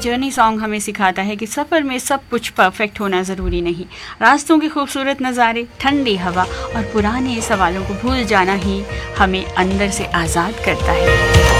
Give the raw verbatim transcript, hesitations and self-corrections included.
Journey song हमें सिखाता है कि सफ़र में सब कुछ परफेक्ट होना ज़रूरी नहीं। रास्तों के खूबसूरत नज़ारे, ठंडी हवा और पुराने सवालों को भूल जाना ही हमें अंदर से आज़ाद करता है।